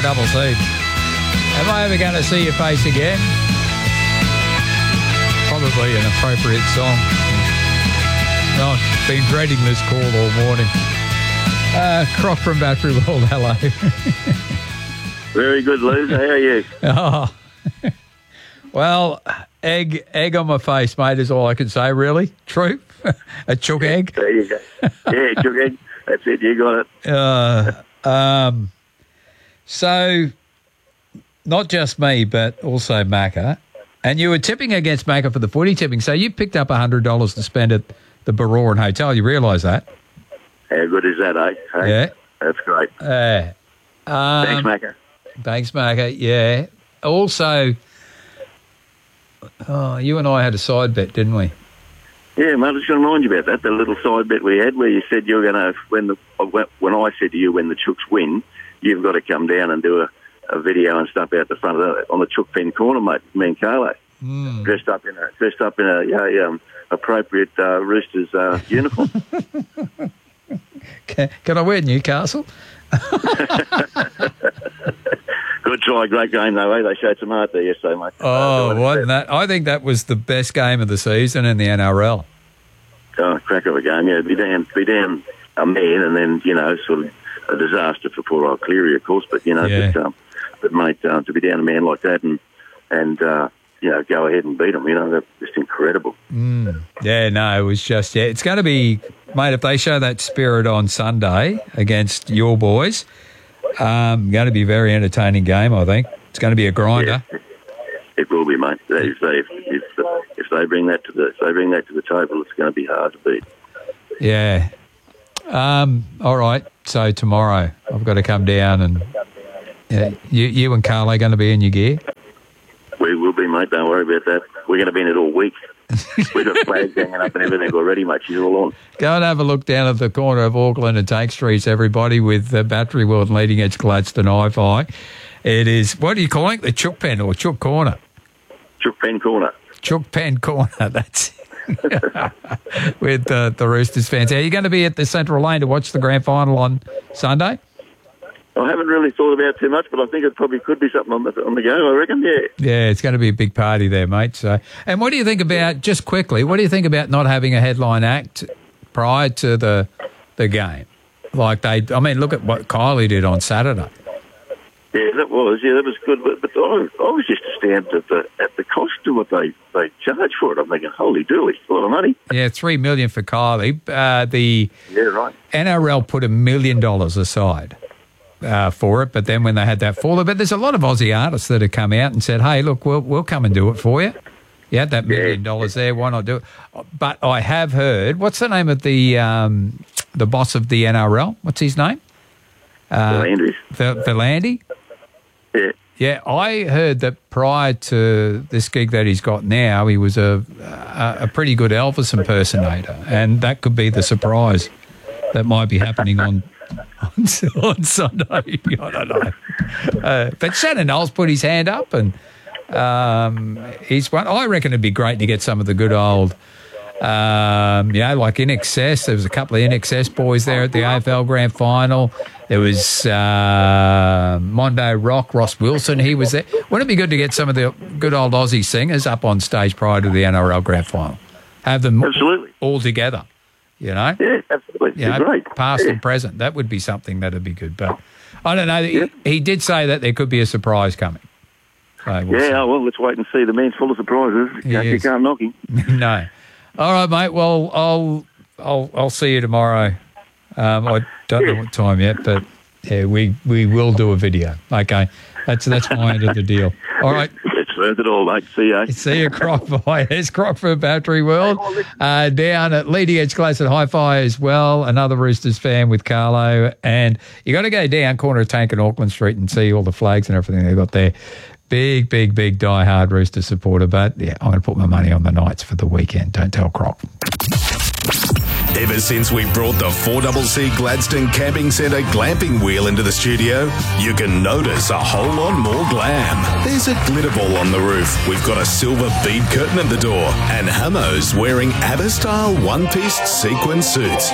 4CC. Am I ever going to see your face again? Probably an appropriate song. No, I've been dreading this call all morning. Croc from Battery World, hello. Very good, Lou. How are you? Oh. Well, egg on my face, mate, is all I can say, really. True? A chook egg? There you go. Yeah, chook egg. That's it. You got it. So, not just me, but also Macca. And you were tipping against Macca for the footy tipping, so you picked up $100 to spend at the Baroran Hotel. You realise that? How good is that, eh? Hey, yeah. That's great. Thanks, Macca. Thanks, Macca. Yeah. Also, you and I had a side bet, didn't we? Yeah, mate, I was going to remind you about that, the little side bet we had where you said you were going to, when I said to you when the Chooks win, you've got to come down and do a video and stuff out the front of on the Chook Pen corner, mate, me and Carlo. Dressed up in a appropriate Roosters uniform. Can I wear Newcastle? Good try, great game though, eh? They showed some art there yesterday, mate. Oh, wasn't that? I think that was the best game of the season in the NRL. Oh, crack of a game, yeah. Be down a man, and then sort of a disaster for poor old Cleary, of course. But but mate, to be down a man like that and go ahead and beat them, that's just incredible. Yeah, no, it was just it's going to be, mate. If they show that spirit on Sunday against your boys. Going to be a very entertaining game, I think. It's going to be a grinder. Yeah, it will be, mate. If they bring that to the table, it's going to be hard to beat. Yeah. All right. So tomorrow, I've got to come down and you and Carl are going to be in your gear. We will be, mate. Don't worry about that. We're going to be in it all week. We've got flags hanging up and everything already, mate. She's all on. Go and have a look down at the corner of Auckland and Take Streets, everybody, with Battery World and Leading Edge Gladstone Hi-Fi. It is, what are you calling it? The Chook Pen or Chook Corner? Chook Pen Corner. Chook Pen Corner, that's with the Roosters fans. Are you going to be at the Central Lane to watch the grand final on Sunday? I haven't really thought about it too much, but I think it probably could be something on the go, I reckon, yeah. Yeah, it's going to be a big party there, mate. So, and what do you think about, just quickly, what do you think about not having a headline act prior to the game? Like look at what Kylie did on Saturday. Yeah, that was good. But I was just astounded at the cost of what they charge for it. I'm thinking, holy dooly, a lot of money. Yeah, $3 million for Kylie. Yeah, right. NRL put $1 million aside for it, but then when they had that fall, but there's a lot of Aussie artists that have come out and said, hey, look, we'll come and do it for you. You had that $1 million there, why not do it? But I have heard, what's the name of the boss of the NRL? What's his name? V'landys. Yeah. Yeah, I heard that prior to this gig that he's got now, he was a pretty good Elvis impersonator, and that could be the surprise that might be happening on Sunday. I don't know. But Shannon Knowles put his hand up, and he's one. I reckon it'd be great to get some of the good old, like In Excess. There was a couple of In Excess boys there at the AFL Grand Final. There was Mondo Rock, Ross Wilson. He was there. Wouldn't it be good to get some of the good old Aussie singers up on stage prior to the NRL Grand Final? Have them all together. Yeah, absolutely. Great. Past and present. That would be something that would be good. But I don't know. He did say that there could be a surprise coming. So well, let's wait and see. The man's full of surprises. You can't knock him. No. All right, mate. Well, I'll see you tomorrow. I don't know what time yet, but yeah, we will do a video. Okay, that's my end of the deal. All right. Worth it all, mate. See you. See you, Croc. Bye. There's Croc for Battery World. Down at Leading Edge Gladstone Hi-Fi as well. Another Roosters fan with Carlo. And you got to go down corner of Tank and Auckland Street and see all the flags and everything they've got there. Big die-hard Rooster supporter. But yeah, I'm going to put my money on the Knights for the weekend. Don't tell Croc. Ever since we brought the 4CC Gladstone Camping Centre glamping wheel into the studio, you can notice a whole lot more glam. There's a glitter ball on the roof, we've got a silver bead curtain at the door, and Hummos wearing ABBA-style one-piece sequin suits.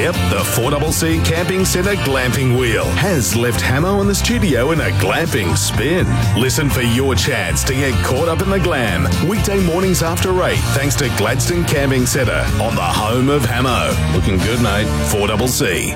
Yep, the 4CC Camping Centre glamping wheel has left Hamo in the studio in a glamping spin. Listen for your chance to get caught up in the glam. Weekday mornings after 8, thanks to Gladstone Camping Centre on the home of Hamo. Looking good, mate. 4CC.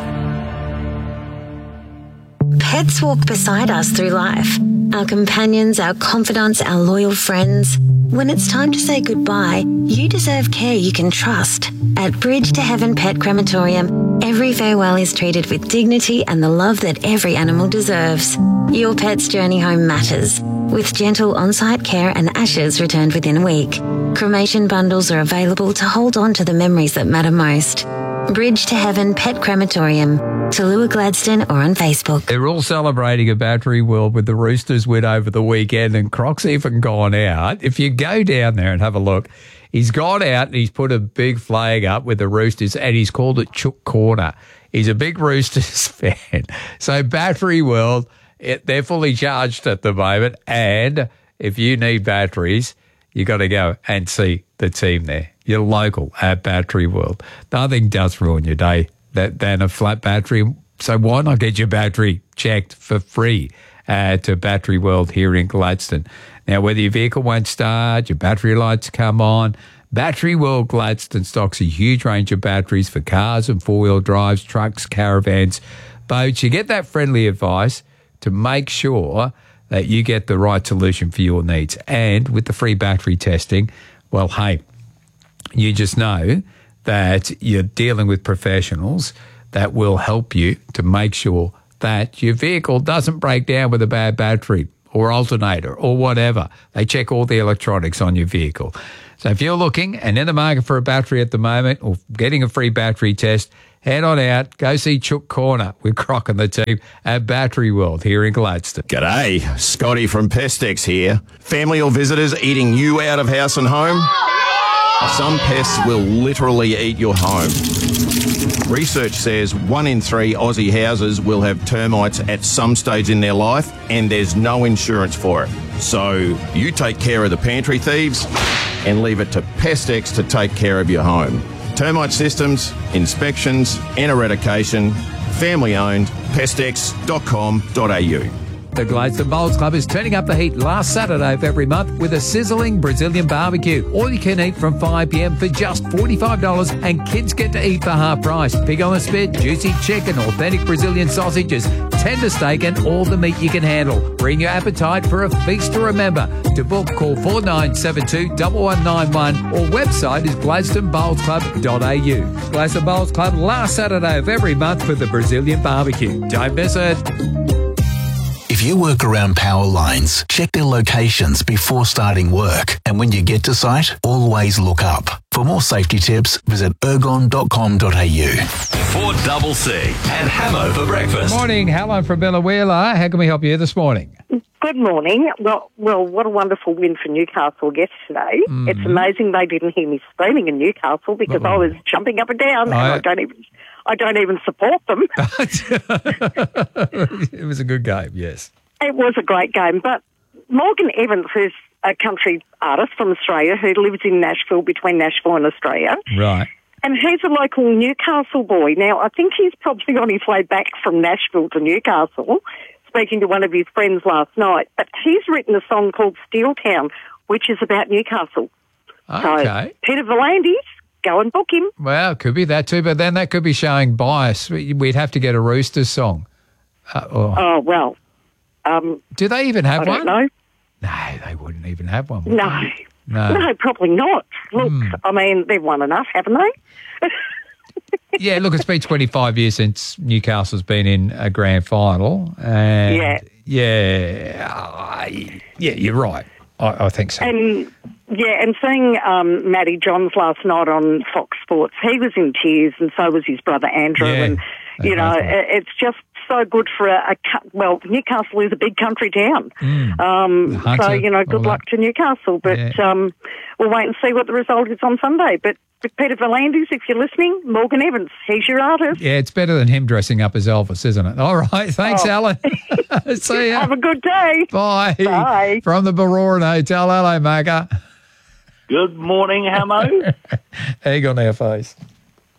Pets walk beside us through life. Our companions, our confidants, our loyal friends. When it's time to say goodbye, you deserve care you can trust. At Bridge to Heaven Pet Crematorium, every farewell is treated with dignity and the love that every animal deserves. Your pet's journey home matters, with gentle on-site care and ashes returned within a week. Cremation bundles are available to hold on to the memories that matter most. Bridge to Heaven Pet Crematorium, Tallulah Gladstone, or on Facebook. They're all celebrating a Battery World with the Roosters win over the weekend, and Croc's even gone out. If you go down there and have a look, he's gone out and he's put a big flag up with the Roosters and he's called it Chook Corner. He's a big Roosters fan. So Battery World, they're fully charged at the moment, and if you need batteries, you got to go and see the team there. You're local at Battery World. Nothing does ruin your day than a flat battery. So why not get your battery checked for free to Battery World here in Gladstone? Now, whether your vehicle won't start, your battery lights come on, Battery World Gladstone stocks a huge range of batteries for cars and four-wheel drives, trucks, caravans, boats. You get that friendly advice to make sure that you get the right solution for your needs. And with the free battery testing, well, hey, you just know that you're dealing with professionals that will help you to make sure that your vehicle doesn't break down with a bad battery or alternator or whatever. They check all the electronics on your vehicle. So if you're looking and in the market for a battery at the moment or getting a free battery test, head on out, go see Chook Corner with Croc and the team at Battery World here in Gladstone. G'day, Scotty from Pestex here. Family or visitors eating you out of house and home? Some pests will literally eat your home. Research says 1 in 3 Aussie houses will have termites at some stage in their life, and there's no insurance for it. So you take care of the pantry thieves and leave it to Pestex to take care of your home. Termite systems, inspections and eradication, family owned, pestex.com.au. The Gladstone Bowls Club is turning up the heat last Saturday of every month with a sizzling Brazilian barbecue. All you can eat from 5 p.m. for just $45, and kids get to eat for half price. Pig on the spit, juicy chicken, authentic Brazilian sausages, tender steak, and all the meat you can handle. Bring your appetite for a feast to remember. To book, call 4972-1191 or website is gladstonebowlsclub.au. Gladstone Bowls Club last Saturday of every month for the Brazilian barbecue. Don't miss it. If you work around power lines, check their locations before starting work. And when you get to site, always look up. For more safety tips, visit ergon.com.au. 4CC and Hamo for breakfast. Morning, Helen from Bella Wheeler. How can we help you this morning? Good morning. Well, what a wonderful win for Newcastle yesterday. It's amazing they didn't hear me screaming in Newcastle because I was jumping up and down, and I don't even support them. It was a good game, yes. It was a great game, but Morgan Evans, who's a country artist from Australia who lives in Nashville, between Nashville and Australia. Right. And he's a local Newcastle boy. Now, I think he's probably on his way back from Nashville to Newcastle, speaking to one of his friends last night. But he's written a song called Steel Town, which is about Newcastle. Okay. So, Peter Volandis, go and book him. Well, it could be that too, but then that could be showing bias. We'd have to get a Roosters song. Well. Do they even have one? I don't know. No, they wouldn't even have one. Would No. they? No, probably not. Look, I mean, they've won enough, haven't they? Yeah, look, it's been 25 years since Newcastle's been in a grand final. And yeah, you're right. I think so. And seeing Matty Johns last night on Fox Sports, he was in tears, and so was his brother Andrew. Yeah, and it's just so good for Newcastle is a big country town. Good luck to Newcastle. But we'll wait and see what the result is on Sunday. But Peter Volandis, if you're listening, Morgan Evans, he's your artist. Yeah, it's better than him dressing up as Elvis, isn't it? All right, thanks, Alan. See ya. Have a good day. Bye. Bye. From the Baroran Hotel. Hello, Magga. Good morning, Hamo. Egg on our face.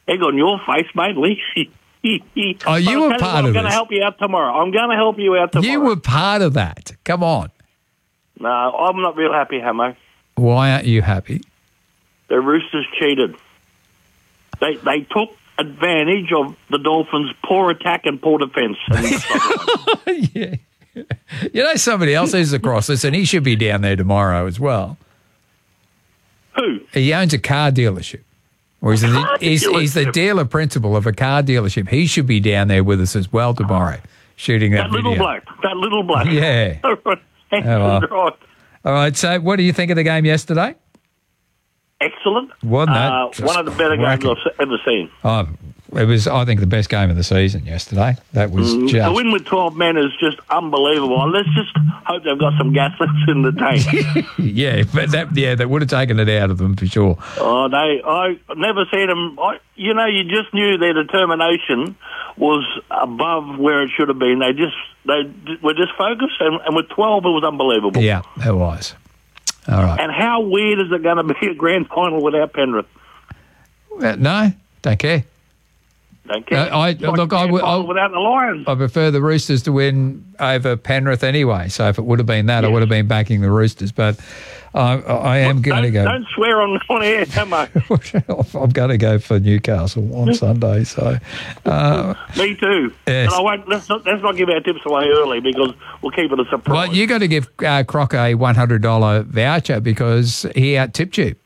egg on your face, mate. Oh, you were part of I'm this. going to help you out tomorrow. You were part of that. Come on. No, I'm not real happy, Hamo. Why aren't you happy? The Roosters cheated. They took advantage of the Dolphins' poor attack and poor defence. Yeah. You know, somebody else is across this, and he should be down there tomorrow as well. Who? He owns a car dealership. Or he's the dealer principal of a car dealership. He should be down there with us as well tomorrow, shooting that video. That little bloke. Yeah. Right. All right, so what do you think of the game yesterday? Excellent. Wasn't that one of the better games I've ever seen. Oh, it was, I think, the best game of the season yesterday. That was just... The win with 12 men is just unbelievable. Let's just hope they've got some gas left in the tank. Yeah, but that would have taken it out of them for sure. Oh, I never seen them. You just knew their determination was above where it should have been. They were just focused, and with 12, it was unbelievable. Yeah, it was. All right. And how weird is it going to be a grand final without Penrith? No, don't care. Don't care. Without the Lions. I prefer the Roosters to win over Penrith anyway. So if it would have been that, I would have been backing the Roosters. But I am going to go. Don't swear on air, am I? I'm going to go for Newcastle on Sunday. So me too. Yes. And I won't. Let's not give our tips away early because we'll keep it a surprise. Well, you got to give Croc a $100 voucher because he out-tipped you.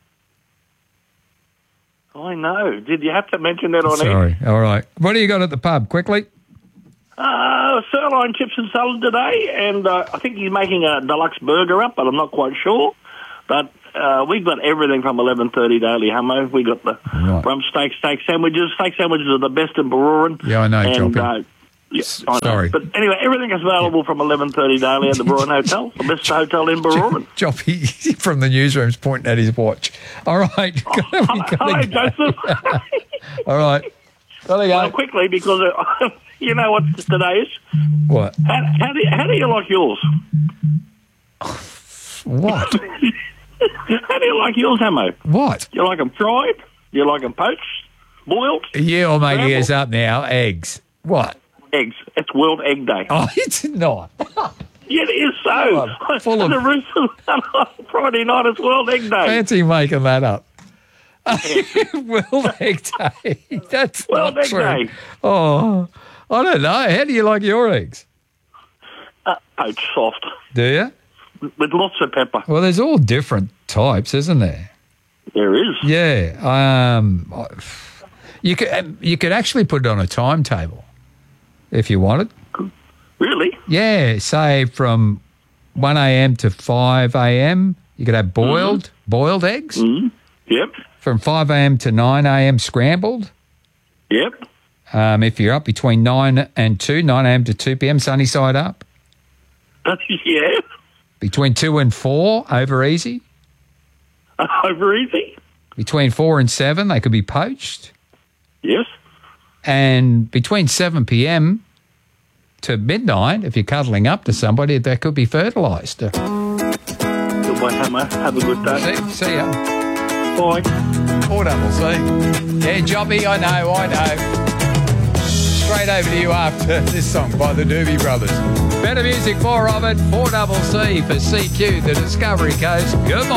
I know. Did you have to mention that on air? Sorry. All right. What do you got at the pub? Quickly. Sirloin chips and salad today, and I think he's making a deluxe burger up, but I'm not quite sure. But we've got everything from 11:30 daily, Hamo. We got the rump steak sandwiches. Steak sandwiches are the best in Baroran. Yeah, I know, Choppy. Sorry. But anyway, everything is available from 11:30 daily at the Baroran Hotel, the best hotel in Baroran. Choppy from the newsroom's pointing at his watch. All right. Hi, Joseph. All right. Gotta go. Well, quickly, because you know what today is? What? How do you like yours? What? How do you like yours, Hamo? What? You like them fried? You like them poached? Boiled? Yeah, I'm making this up now. Eggs. What? Eggs. It's World Egg Day. Oh, it's not. Yeah, it is so. Full of... The Roosters Friday night is World Egg Day. Fancy making that up. World Egg Day. That's World not Egg true. Day. Oh, I don't know. How do you like your eggs? Poached soft. Do you? With lots of pepper. Well, there's all different types, isn't there? There is. Yeah. You could actually put it on a timetable if you wanted. Really? Yeah. Say from 1 a.m. to 5 a.m. you could have boiled eggs. Mm-hmm. Yep. From 5 a.m. to 9 a.m. scrambled. Yep. If you're up between 9 and 2, 9 a.m. to 2 p.m. sunny side up. Yeah. Between 2 and 4, over easy. Over easy. Between 4 and 7, they could be poached. Yes. And between 7 p.m. to midnight, if you're cuddling up to somebody, they could be fertilised. Goodbye, Hammer. Have a good day. See ya. Bye. 4CC. Yeah, Jobby, I know. Straight over to you after this song by the Doobie Brothers. Better music, more of it. 4CC for CQ, the Discovery Coast. Good morning.